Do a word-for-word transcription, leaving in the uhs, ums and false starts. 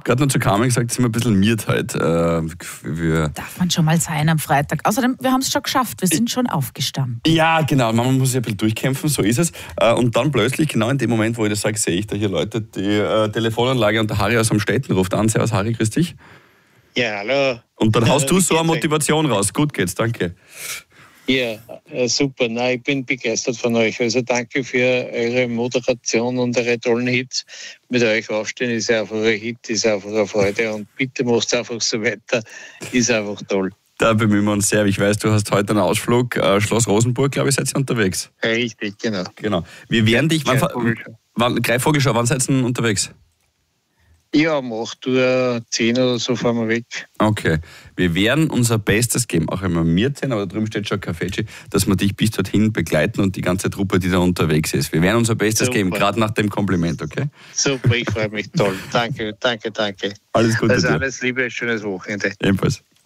gerade noch zu Carmen gesagt, sind wir ein bisschen miert heute. Äh, wir Darf man schon mal sein am Freitag. Außerdem, wir haben es schon geschafft, wir sind schon aufgestanden. Ja, genau, man muss sich ein bisschen durchkämpfen, so ist es. Äh, und dann plötzlich, genau in dem Moment, wo ich das sage, sehe ich da hier Leute, die äh, Telefonanlage und der Harry aus Amstetten ruft an. Servus Harry, grüß dich. Ja, hallo. Und dann haust du so eine Motivation raus. Gut geht's, danke. Ja, äh, super. Na, ich bin begeistert von euch. Also danke für eure Moderation und eure tollen Hits. Mit euch aufstehen ist einfach ein Hit, ist einfach eine Freude. Und bitte macht einfach so weiter. Ist einfach toll. Da bemühen wir uns sehr. Ich weiß, du hast heute einen Ausflug. Äh, Schloss Rosenburg, glaube ich, seid ihr unterwegs. Richtig, genau. Genau. Wir werden dich... Wann, wann, Greifvogelschau, wann seid ihr unterwegs? Ja, um acht Uhr zehn oder so fahren wir weg. Okay. Wir werden unser Bestes geben, auch wenn wir miert sind, aber da drüben steht schon Café, dass wir dich bis dorthin begleiten und die ganze Truppe, die da unterwegs ist. Wir werden unser Bestes Super. geben, gerade nach dem Kompliment, okay? Super, ich freue mich toll. Danke, danke, danke. Alles Gute Also dir. alles Liebe, schönes Wochenende. Ebenfalls.